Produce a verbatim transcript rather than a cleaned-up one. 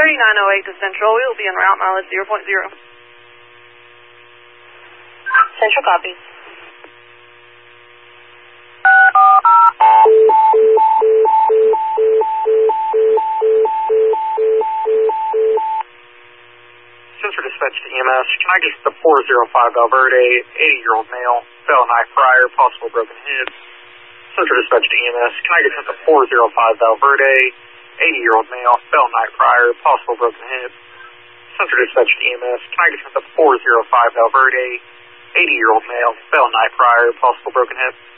thirty-nine oh eight to Central. We will be en route, mileage zero point zero. Central copy. Central dispatch to E M S. Can I get the four oh five Valverde, eighty-year-old male, fell night prior, possible broken hip. Central dispatch to E M S. Can I get the four oh five Valverde, eighty-year-old male, fell night prior, possible broken hip. Central dispatch to E M S. Can I get the four oh five Valverde, eighty-year-old male, fell night prior, possible broken hip.